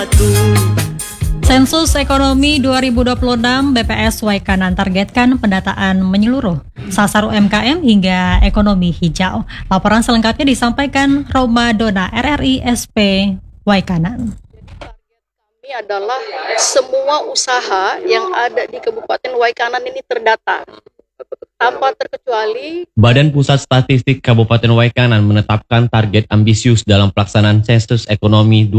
Sensus Ekonomi 2026 BPS Waikanan targetkan pendataan menyeluruh, sasar UMKM hingga ekonomi hijau. Laporan selengkapnya disampaikan Roma Dona RRI SP Waikanan. Ini adalah semua usaha yang ada di Kabupaten Waikanan ini terdata, tanpa terkecuali. Badan Pusat Statistik Kabupaten Waikanan menetapkan target ambisius dalam pelaksanaan Sensus Ekonomi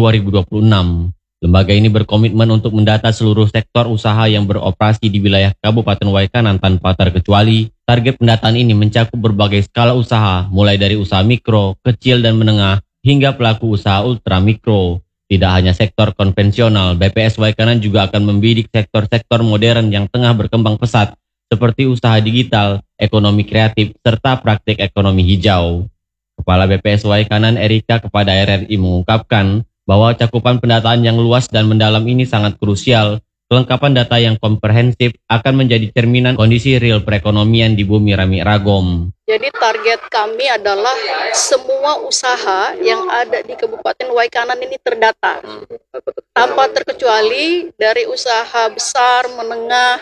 2026. Lembaga ini berkomitmen untuk mendata seluruh sektor usaha yang beroperasi di wilayah Kabupaten Waikanan tanpa terkecuali. Target pendataan ini mencakup berbagai skala usaha, mulai dari usaha mikro, kecil dan menengah, hingga pelaku usaha ultramikro. Tidak hanya sektor konvensional, BPS Waikanan juga akan membidik sektor-sektor modern yang tengah berkembang pesat, seperti usaha digital, ekonomi kreatif, serta praktik ekonomi hijau. Kepala BPS Waikanan Erika kepada RRI mengungkapkan bahwa cakupan pendataan yang luas dan mendalam ini sangat krusial. Kelengkapan data yang komprehensif akan menjadi cerminan kondisi real perekonomian di Bumi Rami Ragom. Jadi target kami adalah semua usaha yang ada di Kabupaten Waikanan ini terdata, tanpa terkecuali dari usaha besar, menengah,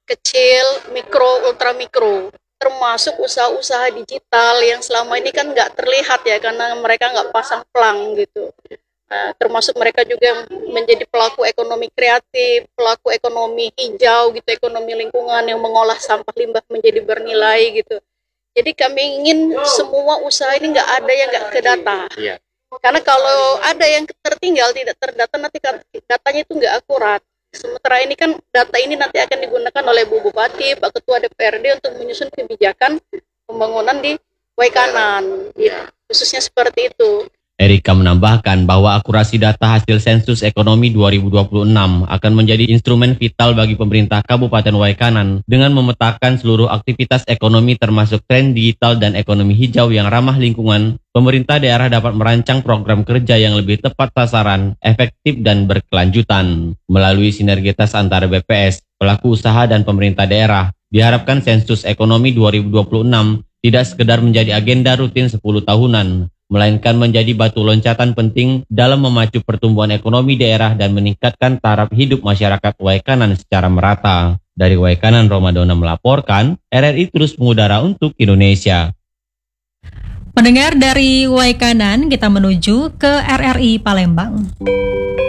kecil, mikro, ultramikro, termasuk usaha-usaha digital yang selama ini kan nggak terlihat ya, karena mereka nggak pasang pelang gitu. Termasuk mereka juga menjadi pelaku ekonomi kreatif, pelaku ekonomi hijau gitu, ekonomi lingkungan yang mengolah sampah limbah menjadi bernilai gitu. Jadi kami ingin semua usaha ini nggak ada yang nggak kedata. Karena kalau ada yang tertinggal tidak terdata, nanti datanya itu nggak akurat. Sementara ini kan data ini nanti akan digunakan oleh Bu Bupati, Pak Ketua DPRD untuk menyusun kebijakan pembangunan di Waikanan, ya, khususnya seperti itu. Erika menambahkan bahwa akurasi data hasil Sensus Ekonomi 2026 akan menjadi instrumen vital bagi pemerintah Kabupaten Waikanan dengan memetakan seluruh aktivitas ekonomi termasuk tren digital dan ekonomi hijau yang ramah lingkungan. Pemerintah daerah dapat merancang program kerja yang lebih tepat sasaran, efektif dan berkelanjutan. Melalui sinergitas antara BPS, pelaku usaha dan pemerintah daerah, diharapkan Sensus Ekonomi 2026 tidak sekedar menjadi agenda rutin 10 tahunan, melainkan menjadi batu loncatan penting dalam memacu pertumbuhan ekonomi daerah dan meningkatkan taraf hidup masyarakat Waikanan secara merata. Dari Waikanan, Romadona melaporkan, RRI terus mengudara untuk Indonesia. Pendengar dari Waikanan, kita menuju ke RRI Palembang.